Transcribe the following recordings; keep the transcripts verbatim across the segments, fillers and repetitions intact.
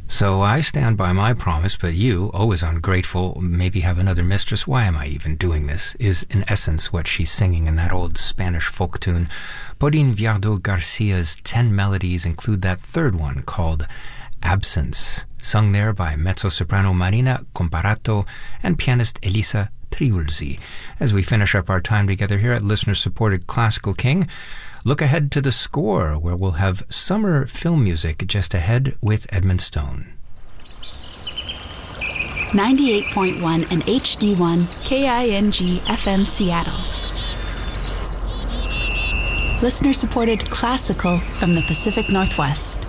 So I stand by my promise, but you, always ungrateful, maybe have another mistress. Why am I even doing this? Is in essence what she's singing in that old Spanish folk tune. Pauline Viardot Garcia's ten melodies include that third one called Absence, sung there by mezzo-soprano Marina Comparato and pianist Elisa Triulzi. As we finish up our time together here at listener-supported Classical King, look ahead to the score, where we'll have summer film music just ahead with Edmund Stone. ninety-eight point one and H D one K I N G F M Seattle. Listener-supported classical from the Pacific Northwest.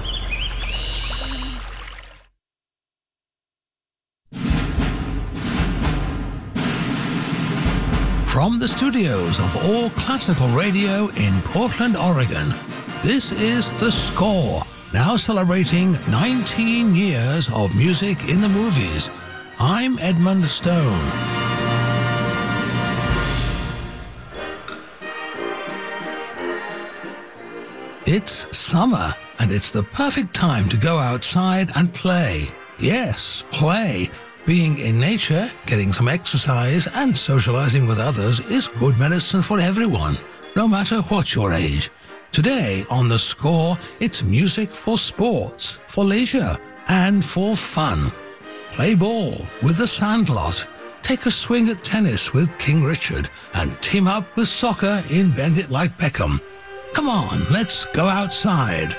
From the studios of All Classical Radio in Portland, Oregon, this is The Score, now celebrating nineteen years of music in the movies. I'm Edmund Stone. It's summer, and it's the perfect time to go outside and play. Yes, play. Being in nature, getting some exercise, and socializing with others is good medicine for everyone, no matter what your age. Today on The Score, it's music for sports, for leisure, and for fun. Play ball with the Sandlot, take a swing at tennis with King Richard, and team up with soccer in Bend It Like Beckham. Come on, let's go outside.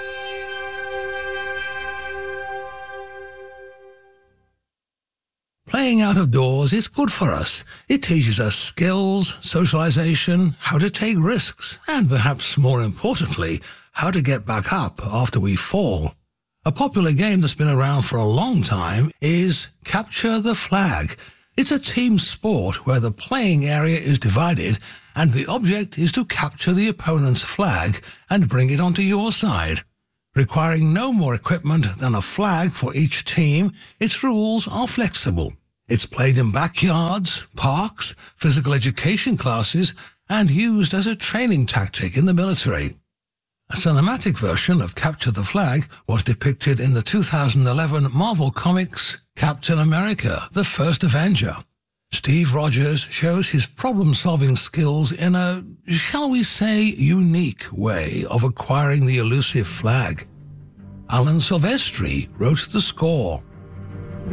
Playing out of doors is good for us. It teaches us skills, socialization, how to take risks, and perhaps more importantly, how to get back up after we fall. A popular game that's been around for a long time is Capture the Flag. It's a team sport where the playing area is divided and the object is to capture the opponent's flag and bring it onto your side. Requiring no more equipment than a flag for each team, its rules are flexible. It's played in backyards, parks, physical education classes, and used as a training tactic in the military. A cinematic version of Capture the Flag was depicted in the two thousand eleven Marvel Comics Captain America, the First Avenger. Steve Rogers shows his problem-solving skills in a, shall we say, unique way of acquiring the elusive flag. Alan Silvestri wrote the score.